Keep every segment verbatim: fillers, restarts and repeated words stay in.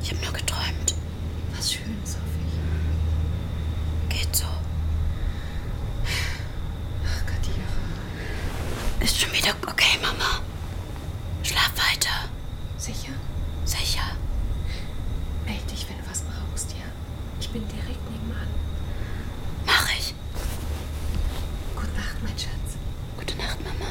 Ich habe nur geträumt. Was schön, Sophie. Geht so. Ach, Kadira. Ist schon wieder okay, Mama. Schlaf weiter. Sicher? Sicher. Meld dich, wenn du was brauchst, ja? Ich bin direkt nebenan. Mach ich. Gute Nacht, mein Schatz. Gute Nacht, Mama.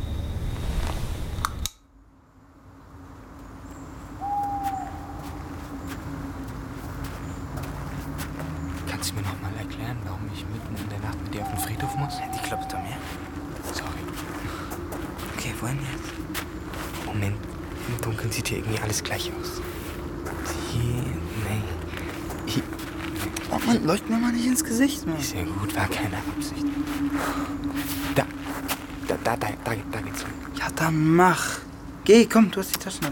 Kannst du mir noch mal erklären, warum ich mitten in der Nacht mit dir auf den Friedhof muss? Die klopft an mir. Sorry. Okay, wohin jetzt? Moment, im Dunkeln sieht hier irgendwie alles gleich aus. Hier, nee. Hier. Oh Mann, leucht mir mal nicht ins Gesicht, Mann. Ist ja gut, war keine Absicht. Da, da, da, da, da, da geht's hin. Ja, dann mach. Geh, komm, du hast die Taschen dabei.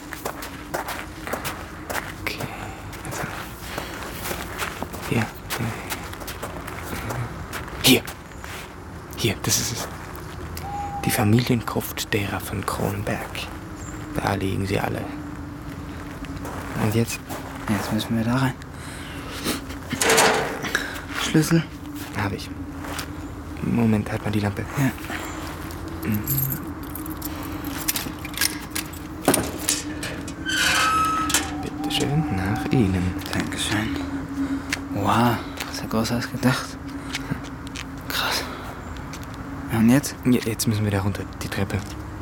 Okay, also. Hier, hier. Hier, hier, das ist es. Die Familiengruft derer von Kronberg. Da liegen sie alle. Und jetzt? Jetzt müssen wir da rein. Schlüssel? Habe ich. Moment, halt mal die Lampe. Ja. Mhm. Bitte schön, nach Ihnen. Dankeschön. Wow, das ist ja größer als gedacht. Krass. Und jetzt? Ja, jetzt müssen wir da runter, die Treppe.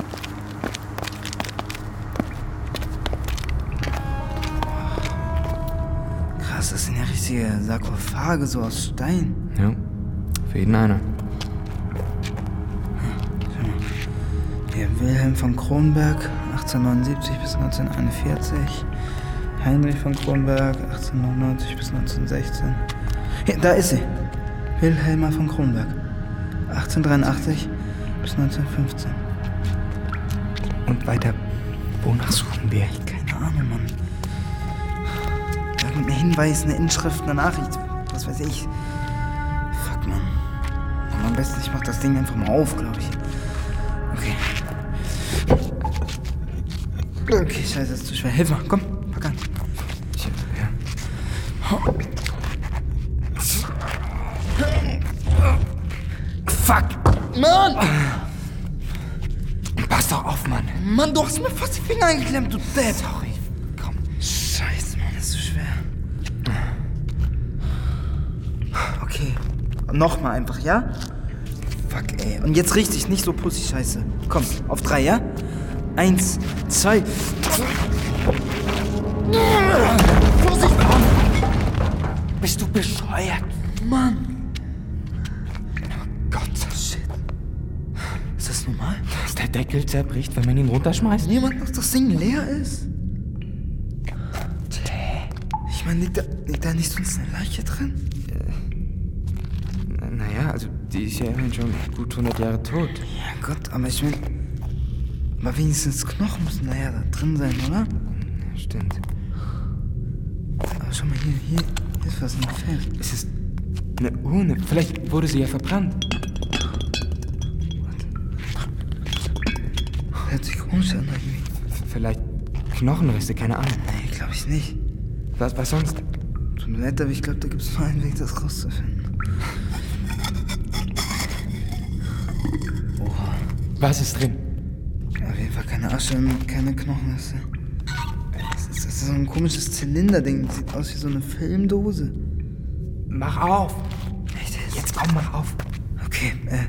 Krass, das sind ja richtige Sarkophage, so aus Stein. Ja, für jeden einer. Hier, Wilhelm von Kronberg, achtzehnhundertneunundsiebzig bis neunzehnhunderteinundvierzig. Heinrich von Kronberg, achtzehnhundertneunzig bis neunzehnhundertsechzehn. Hier, da ist sie. Wilhelma von Kronberg, achtzehnhundertdreiundachtzig bis neunzehnhundertfünfzehn. Und weiter, wonach suchen wir? Keine Ahnung, Mann. Irgendein Hinweis, eine Inschrift, eine Nachricht, was weiß ich. Fuck, Mann. Aber am besten, ich mach das Ding einfach mal auf, glaube ich. Okay. Okay, scheiße, das ist zu schwer. Hilf mal, komm, pack an. Ich, ja. Fuck! Mann! Pass doch auf, Mann. Mann, du hast mir fast die Finger eingeklemmt, du Depp! Sorry, komm. Scheiße, Mann, das ist so schwer. Okay, nochmal einfach, ja? Fuck, ey. Und jetzt richtig, nicht so Pussy-Scheiße. Komm, auf drei, ja? Eins, zwei. Vorsicht! Bist du bescheuert? Mann! Oh Gott. Shit. Ist das normal? Dass der Deckel zerbricht, wenn man ihn runterschmeißt? Niemand, dass das Ding leer ist? Ich meine, liegt da, liegt da nicht sonst eine Leiche drin? Naja, also die ist ja immerhin schon gut hundert Jahre tot. Ja Gott, aber ich meine... Aber wenigstens Knochen müssen da ja da drin sein, oder? Ja, stimmt. Aber schau mal, hier, hier, hier ist was im Feld. Es ist eine Urne. Vielleicht wurde sie ja verbrannt. Hört sich komisch an irgendwie. Vielleicht Knochenreste, keine Ahnung. Nee, glaube ich nicht. Was, was sonst? Tut mir leid, aber ich glaube, da gibt es nur einen Weg, das rauszufinden. Oha. Was ist drin? Auf jeden Fall keine Asche und keine Knochenreste. Das ist, das ist so ein komisches Zylinderding. Sieht aus wie so eine Filmdose. Mach auf! Echt jetzt? Jetzt komm, mach auf! Okay, äh.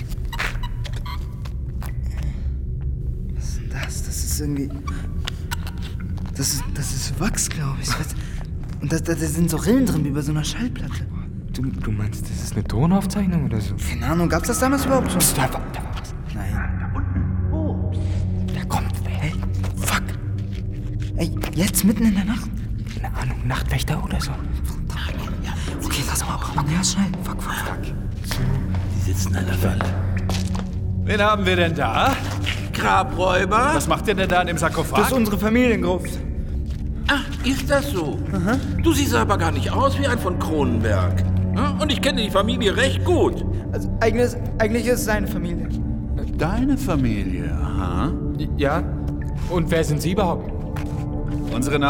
Was ist denn das? Das ist irgendwie. Das ist, das ist Wachs, glaube ich. Weißt? Und da, da, da sind so Rillen drin, wie bei so einer Schallplatte. Du, du meinst, das ist eine Tonaufzeichnung oder so? Keine Ahnung, gab's das damals überhaupt schon? Psst, da war, da war was. Nein. Da unten. Oh. Da kommt wer. Hey, fuck. Ey, jetzt mitten in der Nacht? Keine Ahnung, Nachtwächter oder so. Okay, lass mal abhauen. Ja, schnell. Fuck, fuck, fuck. Die sitzen an der Falle. Wen haben wir denn da? Grabräuber? Was macht ihr denn da in dem Sarkophag? Das ist unsere Familiengruft. Ach, ist das so? Du siehst aber gar nicht aus wie ein von Kronenberg. Ja, und ich kenne die Familie recht gut. Also, eigentlich, eigentlich ist es seine Familie. Deine Familie, aha. Ja? Und wer sind Sie überhaupt? Unsere